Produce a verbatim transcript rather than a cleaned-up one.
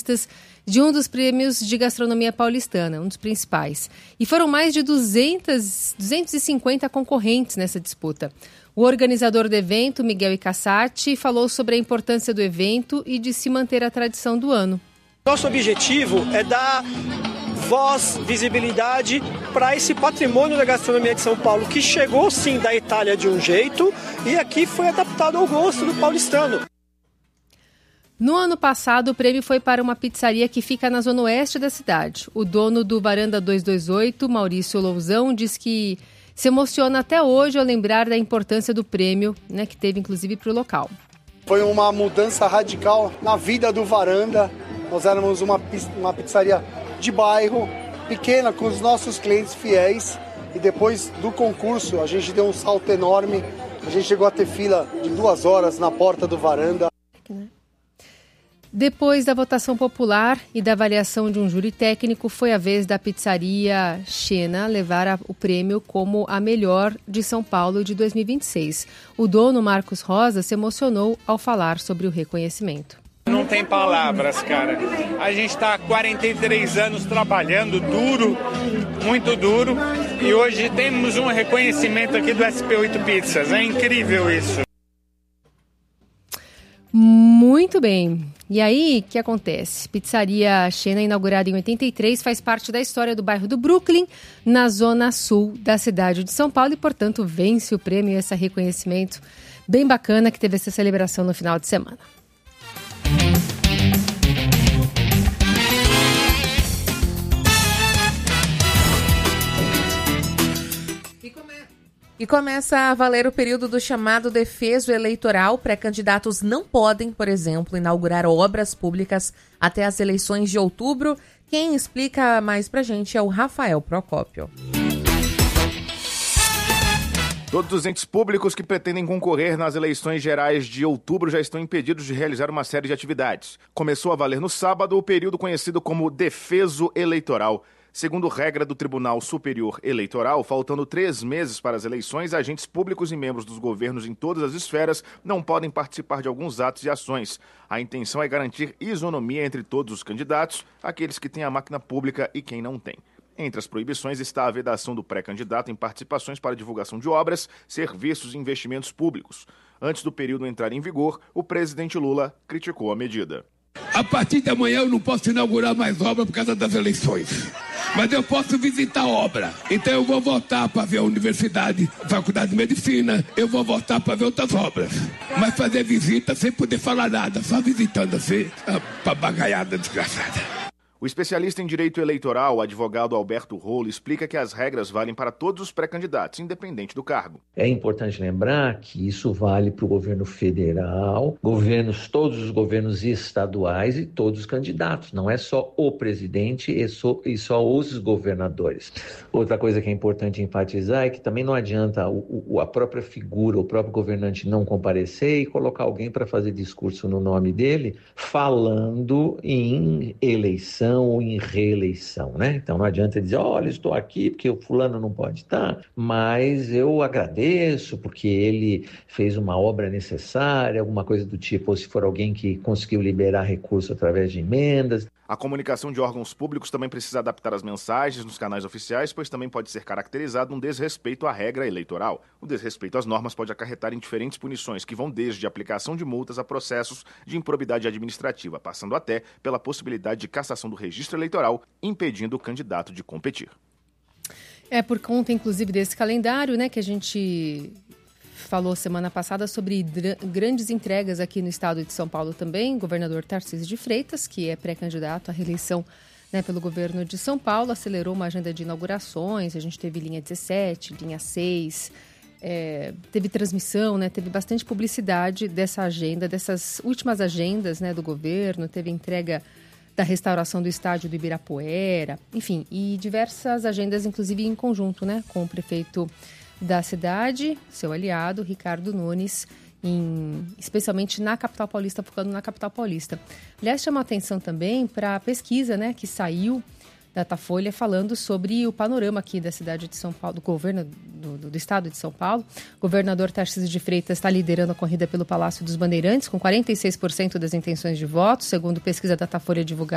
finalistas de um dos prêmios de gastronomia paulistana, um dos principais. E foram mais de duzentos, duzentos e cinquenta concorrentes nessa disputa. O organizador do evento, Miguel Icassati, falou sobre a importância do evento e de se manter a tradição do ano. Nosso objetivo é dar voz, visibilidade para esse patrimônio da gastronomia de São Paulo, que chegou sim da Itália de um jeito e aqui foi adaptado ao gosto do paulistano. No ano passado, o prêmio foi para uma pizzaria que fica na zona oeste da cidade. O dono do Varanda duzentos e vinte e oito, Maurício Lousão, diz que se emociona até hoje ao lembrar da importância do prêmio, né, que teve inclusive para o local. Foi uma mudança radical na vida do Varanda. Nós éramos uma, uma pizzaria de bairro, pequena, com os nossos clientes fiéis. E depois do concurso, a gente deu um salto enorme. A gente chegou a ter fila de duas horas na porta do Varanda. Depois da votação popular e da avaliação de um júri técnico, foi a vez da pizzaria Xena levar a, o prêmio como a melhor de São Paulo de dois mil e vinte e seis. O dono, Marcos Rosa, se emocionou ao falar sobre o reconhecimento. Não tem palavras, cara. A gente está há quarenta e três anos trabalhando duro, muito duro, e hoje temos um reconhecimento aqui do S P oito Pizzas. É incrível isso. Muito bem. E aí, o que acontece? Pizzaria Xena, inaugurada em oitenta e três, faz parte da história do bairro do Brooklyn, na zona sul da cidade de São Paulo, e, portanto, vence o prêmio e esse reconhecimento bem bacana que teve essa celebração no final de semana. E começa a valer o período do chamado defeso eleitoral. Pré-candidatos não podem, por exemplo, inaugurar obras públicas até as eleições de outubro. Quem explica mais pra gente é o Rafael Procópio. Todos os entes públicos que pretendem concorrer nas eleições gerais de outubro já estão impedidos de realizar uma série de atividades. Começou a valer no sábado o período conhecido como defeso eleitoral. Segundo regra do Tribunal Superior Eleitoral, faltando três meses para as eleições, agentes públicos e membros dos governos em todas as esferas não podem participar de alguns atos e ações. A intenção é garantir isonomia entre todos os candidatos, aqueles que têm a máquina pública e quem não tem. Entre as proibições está a vedação do pré-candidato em participações para divulgação de obras, serviços e investimentos públicos. Antes do período entrar em vigor, o presidente Lula criticou a medida. A partir de amanhã eu não posso inaugurar mais obra por causa das eleições. Mas eu posso visitar a obra. Então eu vou votar para ver a universidade, a faculdade de medicina, eu vou votar para ver outras obras. Mas fazer visita sem poder falar nada, só visitando assim, a papagaiada desgraçada. O especialista em direito eleitoral, o advogado Alberto Rolo, explica que as regras valem para todos os pré-candidatos, independente do cargo. É importante lembrar que isso vale para o governo federal, governos, todos os governos estaduais e todos os candidatos. Não é só o presidente e só, e só os governadores. Outra coisa que é importante enfatizar é que também não adianta o, o, a própria figura, o próprio governante não comparecer e colocar alguém para fazer discurso no nome dele, falando em eleição ou em reeleição, né? Então não adianta dizer, olha, estou aqui porque o fulano não pode estar, mas eu agradeço porque ele fez uma obra necessária, alguma coisa do tipo, ou se for alguém que conseguiu liberar recurso através de emendas. A comunicação de órgãos públicos também precisa adaptar as mensagens nos canais oficiais, pois também pode ser caracterizado um desrespeito à regra eleitoral. O desrespeito às normas pode acarretar em diferentes punições, que vão desde a aplicação de multas a processos de improbidade administrativa, passando até pela possibilidade de cassação do registro eleitoral, impedindo o candidato de competir. É por conta, inclusive, desse calendário, né, que a gente falou semana passada sobre dr- grandes entregas aqui no estado de São Paulo também. O governador Tarcísio de Freitas, que é pré-candidato à reeleição, né, pelo governo de São Paulo, acelerou uma agenda de inaugurações. A gente teve linha dezessete, linha seis, é, teve transmissão, né, teve bastante publicidade dessa agenda, dessas últimas agendas, né, do governo. Teve entrega da restauração do estádio do Ibirapuera, enfim, e diversas agendas, inclusive em conjunto, né, com o prefeito da cidade, seu aliado, Ricardo Nunes, em, especialmente na capital paulista, focando na capital paulista. Aliás, chama a atenção também para a pesquisa, né, que saiu da Datafolha falando sobre o panorama aqui da cidade de São Paulo, do governo do, do, do estado de São Paulo. O governador Tarcísio de Freitas está liderando a corrida pelo Palácio dos Bandeirantes, com quarenta e seis por cento das intenções de voto, segundo pesquisa da Datafolha divulgada